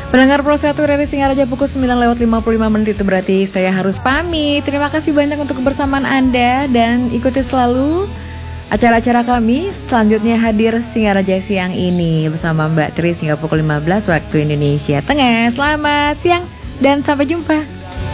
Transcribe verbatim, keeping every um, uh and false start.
Pendengar Pro satu dari Singaraja pukul sembilan lewat lima puluh lima menit, itu berarti saya harus pamit. Terima kasih banyak untuk kebersamaan Anda dan ikuti selalu acara-acara kami. Selanjutnya hadir Singaraja siang ini bersama Mbak Tris hingga pukul lima belas waktu Indonesia Tengah. Selamat siang dan sampai jumpa.